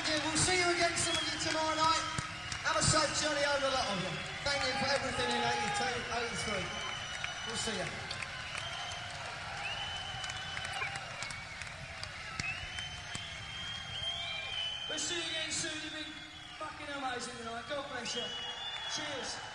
Thank you. We'll see you again, some of you, tomorrow night. Have a safe journey over, a lot of you. Thank you for everything in 82, 83. We'll see you. We'll see you again soon. You've been fucking amazing tonight. God bless you. Cheers.